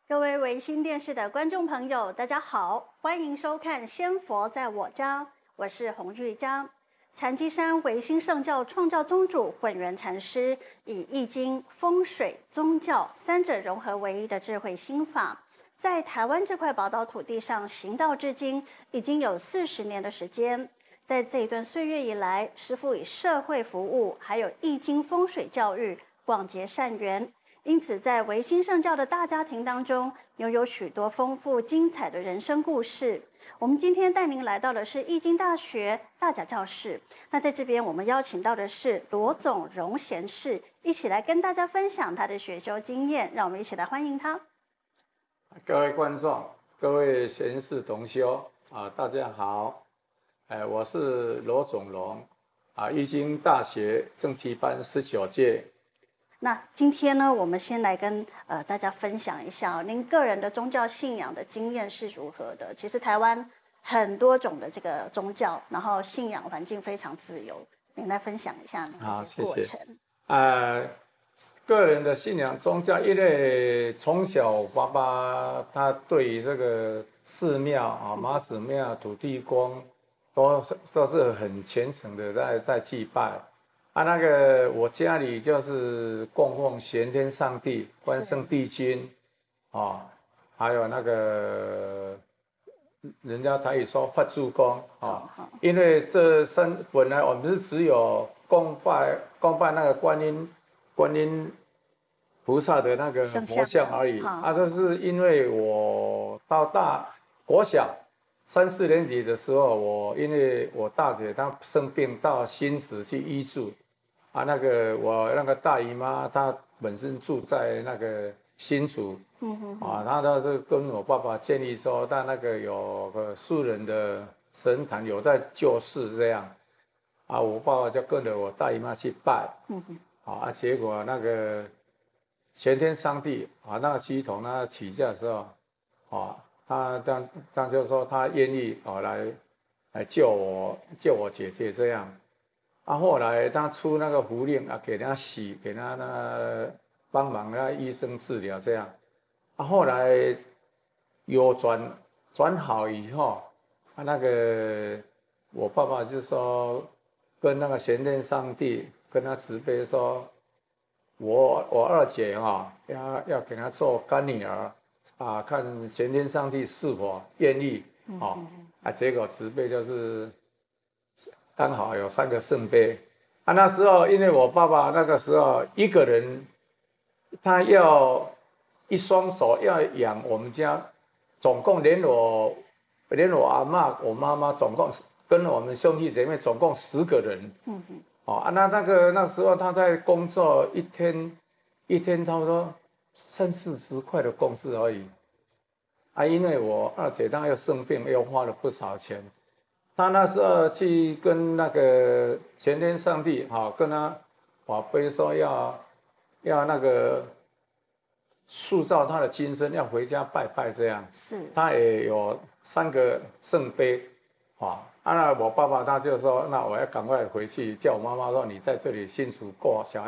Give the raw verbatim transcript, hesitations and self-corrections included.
各位维新电视的观众朋友，大家好，欢迎收看《仙佛在我家》，我是洪玉章。禅机山维新圣教创教宗主混元禅师，以易经、风水、宗教三者融合为一的智慧心法，在台湾这块宝岛土地上行道至今，已经有四十年的时间。在这一段岁月以来，师父以社会服务，还有易经风水教育，广结善缘。因此，在维新圣教的大家庭当中，拥有许多丰富精彩的人生故事。我们今天带您来到的是易经大学大甲教室。那在这边，我们邀请到的是罗总荣贤士，一起来跟大家分享他的学修经验。让我们一起来欢迎他。 各位观众，各位贤士同修啊，大家好。哎，我是罗总荣啊，易经大学正七班十九届。 那今天呢，我们先来跟呃大家分享一下、哦、您个人的宗教信仰的经验是如何的。其实台湾很多种的这个宗教，然后信仰环境非常自由，您来分享一下您的这个过程。 谢谢。呃，个人的信仰宗教，因为从小爸爸他对于这个寺庙啊、妈祖庙、土地公都都是很虔诚的在在祭拜。啊，那个我家里就是供奉玄天上帝、关圣帝君，啊，还有那个人家台语说发助公啊，因为这三本来我们是只有供拜供拜那个观音观音菩萨的那个佛像而已。啊，这是因为我到大国小三四年级的时候，我因为我大姐她生病到新竹去医治。啊，那个我那个大姨妈，她本身住在那个新竹，嗯哼，啊，她倒是跟我爸爸建议说，他那个有个素人的神坛有在救世这样，啊，我爸爸就跟着我大姨妈去拜，嗯哼，啊，结果那个玄天上帝啊，那个系统那起价的时候，啊，他当当就说他愿意啊来来救我救我姐姐这样。啊，后来他出那个符令啊，给他洗，给他那帮忙那医生治疗这样。啊，后来有转转好以后，啊，那个我爸爸就说跟那个玄天上帝跟他慈悲说，我我二姐哈、哦、要要给他做干女儿啊，看玄天上帝是否愿意哦。啊，结果慈悲就是。刚好有三个圣杯，啊，那时候因为我爸爸那个时候一个人，他要一双手要养我们家，总共连我连我阿嬷、我妈妈总共跟我们兄弟姐妹总共十个人，嗯嗯，哦啊，那那个那时候他在工作一天一天差不多三四十块的工资而已，啊，因为我二姐她又生病，又花了不少钱。他那时候去跟那个玄天上帝，哈，跟他法杯说要要那个塑造他的金身，要回家拜拜这样。是。他也有三个圣杯，啊，那我爸爸他就说，那我要赶快回去，叫我妈妈说你在这里辛苦过小孩。